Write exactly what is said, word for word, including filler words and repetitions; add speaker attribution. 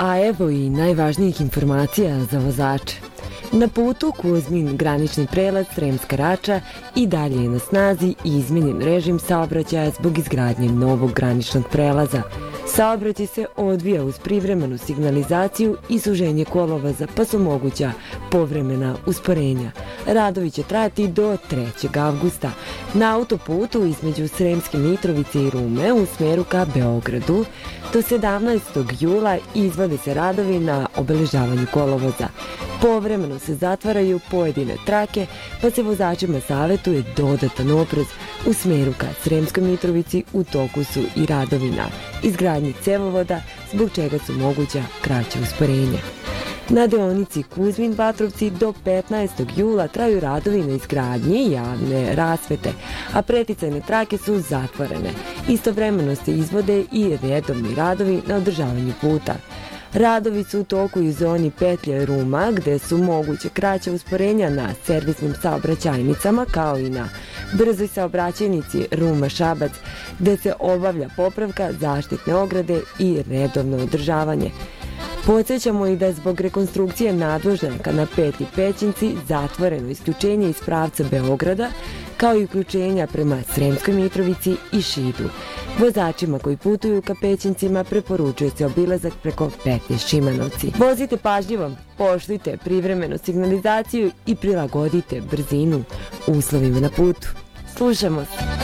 Speaker 1: A evo i najvažnijih informacija za vozače. Na putu Kuzmin granični prelaz Sremska Rača i dalje je na snazi izmenjen režim saobraćaja zbog izgradnje novog graničnog prelaza. Saobraćaj se odvija uz privremenu signalizaciju i suženje kolovoza, pa su moguća povremena usporenja. Radovi će trajati do trećeg avgusta. Na autoputu između Sremske Mitrovice i Rume u smeru ka Beogradu do sedamnaestog jula izvode se radovi na obeležavanju kolovoza. Povremeno se zatvaraju pojedine trake, pa se vozačima savetuje dodatan oprez. U smeru ka Sremskoj Mitrovici u toku su i radovi na izgradnji cevovoda, zbog čega su moguća kraća usporenja. Na deonici Kuzmin-Batrovci do petnaestog jula traju radovi na izgradnji javne rasvete, a preticajne trake su zatvorene. Istovremeno se izvode i redovni radovi na održavanju puta. Radovi su u toku i u zoni petlje Ruma, gde su moguće kraća usporenja na servisnim saobraćajnicama, kao i na brzoj saobraćajnici Ruma-Šabac, gde se obavlja popravka zaštitne ograde i redovno održavanje. Podsjećamo i da je zbog rekonstrukcije nadvožnjaka na Peti Pećinci zatvoreno isključenje iz pravca Beograda, kao i uključenja prema Sremskoj Mitrovici i Šidu. Vozačima koji putuju ka Pećincima preporučuje se obilazak preko petlje Šimanovci. Vozite pažljivo, poštujte privremenu signalizaciju i prilagodite brzinu uslovima na putu. Slušamo se!